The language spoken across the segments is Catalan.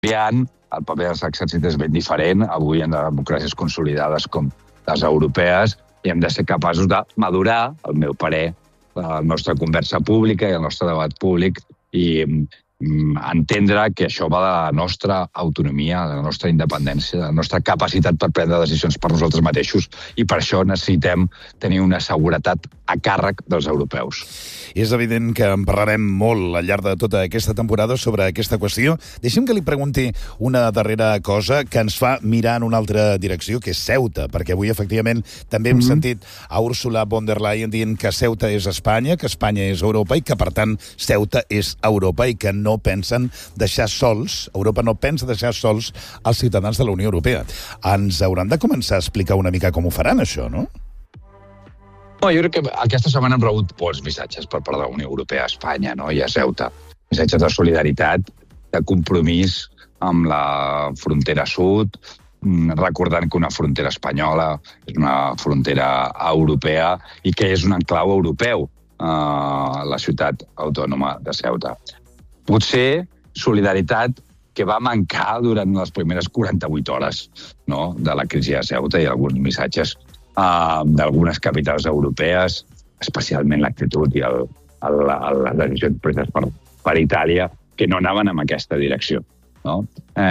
el paper dels exèrcits és ben diferent. Avui en democràcies consolidades com les europees i hem de ser capaços de madurar, al meu parer, la nostra conversa pública i el nostre debat públic i entendre que això va de la nostra autonomia, de la nostra independència, de la nostra capacitat per prendre decisions per nosaltres mateixos i per això necessitem tenir una seguretat a càrrec dels europeus. És evident que en parlarem molt al llarg de tota aquesta temporada sobre aquesta qüestió. Deixem que li pregunti una darrera cosa que ens fa mirar en una altra direcció, que és Ceuta, perquè avui, efectivament, també hem sentit a Ursula von der Leyen dient que Ceuta és Espanya, que Espanya és Europa i que, per tant, Ceuta és Europa i que no pensen deixar sols, Europa no pensa deixar sols els ciutadans de la Unió Europea. Ens hauran de començar a explicar una mica com ho faran, això, no? No, jo crec que aquesta setmana hem rebut molts missatges per part de la Unió Europea a Espanya, no? I a Ceuta. Missatges de solidaritat, de compromís amb la frontera sud, recordant que una frontera espanyola és una frontera europea i que és un enclau europeu, la ciutat autònoma de Ceuta. Potser solidaritat que va mancar durant les primeres 48 hores, no?, de la crisi de Ceuta i alguns missatges d'algunes capitals europees, especialment l'actitud i les decisions preses per Itàlia, que no anaven en aquesta direcció. No?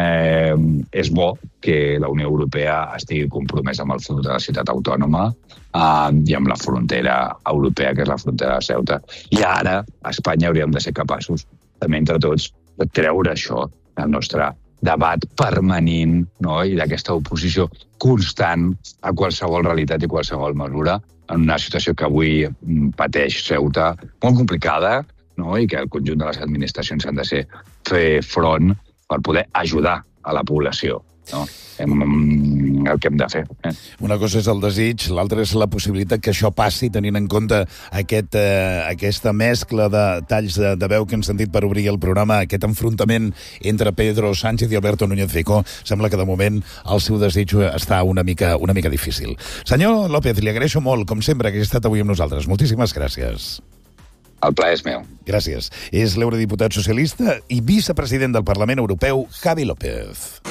És bo que la Unió Europea estigui compromesa amb el futur de la ciutat autònoma i amb la frontera europea, que és la frontera de Ceuta. I ara, a Espanya, hauríem de ser capaços, també entre tots, de treure això del nostre debat permanent, no? I d'aquesta oposició constant a qualsevol realitat i qualsevol mesura en una situació que avui pateix Ceuta, molt complicada, no? I que el conjunt de les administracions han de fer front per poder ajudar a la població, no? El que hem de fer. Una cosa és el desig, l'altra és la possibilitat que això passi, tenint en compte aquesta mescla de talls de veu que hem sentit per obrir el programa, aquest enfrontament entre Pedro Sánchez i Alberto Núñez Feijóo. Sembla que de moment el seu desig està una mica difícil. Senyor López, li agraeixo molt, com sempre, que ha estat avui amb nosaltres. Moltíssimes gràcies. El plaer és meu. Gràcies. És l'eurodiputat socialista i vicepresident del Parlament Europeu, Javi López.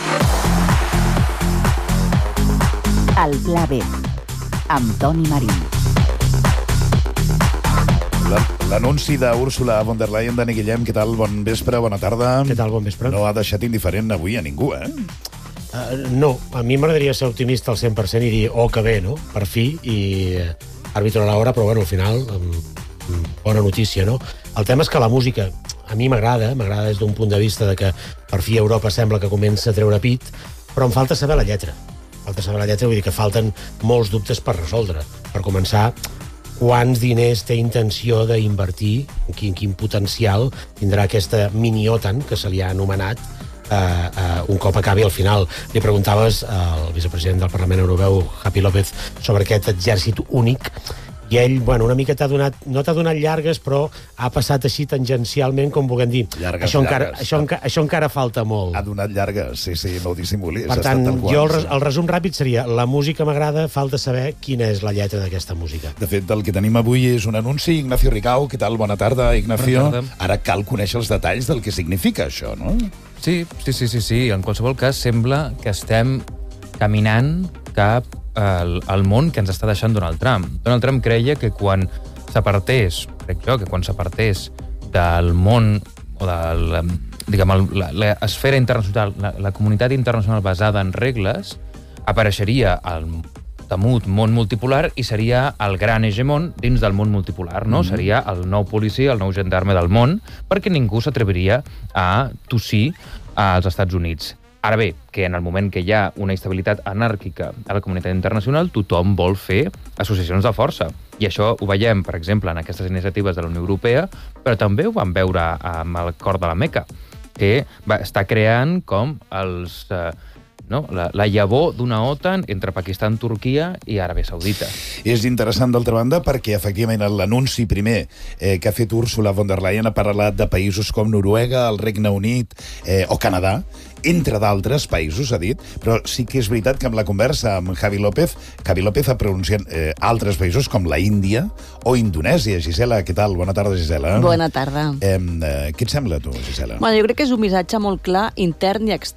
El Pla B, amb Toni Marín. L'anunci d'Úrsula von der Leyen, Dani Guillem, què tal? Bon vespre, bona tarda. Què tal? Bon vespre. No ha deixat indiferent avui a ningú, eh? No, a mi m'agradaria ser optimista al 100% i dir, que bé, no? Per fi, i àrbitro a l'hora, però bueno, al final, bona notícia, no? El tema és que la música a mi m'agrada des d'un punt de vista de que per fi Europa sembla que comença a treure pit, però em falta saber la lletra. Vull dir que falten molts dubtes per resoldre. Per començar, quants diners té intenció d'invertir, quin potencial tindrà aquesta mini-OTAN, que se li ha anomenat, un cop acabi al final. Li preguntaves al vicepresident del Parlament Europeu, Javi López, sobre aquest exèrcit únic, i ell, bueno, una mica no t'ha donat llargues, però ha passat així tangencialment, com vulguem dir. Això encara falta molt. Ha donat llargues, sí, no ho dissimulis. Per tant, jo el resum ràpid seria, la música m'agrada, falta saber quina és la lletra d'aquesta música. De fet, el que tenim avui és un anunci. Ignacio Ricao, què tal? Bona tarda, Ignacio. Bona tarda. Ara cal conèixer els detalls del que significa això, no? Sí. En qualsevol cas, sembla que estem caminant cap al món que ens està deixant Donald Trump. Donald Trump creia que quan s'apartés del món o de l'esfera internacional, la comunitat internacional basada en regles, apareixeria el temut món multipolar i seria el gran hegemon dins del món multipolar, no? Seria el nou policia, el nou gendarme del món, perquè ningú s'atreviria a tossir als Estats Units. Ara bé, que en el moment que hi ha una instabilitat anàrquica a la comunitat internacional, tothom vol fer associacions de força. I això ho veiem, per exemple, en aquestes iniciatives de la Unió Europea, però també ho vam veure amb el cor de la Meca, que està creant com la llavor d'una OTAN entre Pakistan, Turquia i Aràbia Saudita. És interessant, d'altra banda, perquè, efectivament, l'anunci primer que ha fet Ursula von der Leyen ha parlat de països com Noruega, el Regne Unit o Canadà, entre d'altres països, ha dit, però sí que és veritat que amb la conversa amb Javi López ha pronunciat altres països com la Índia o Indonèsia. Gisela, què tal? Bona tarda, Gisela. Bona tarda. Què et sembla, tu, Gisela? Bueno, jo crec que és un missatge molt clar, intern i extern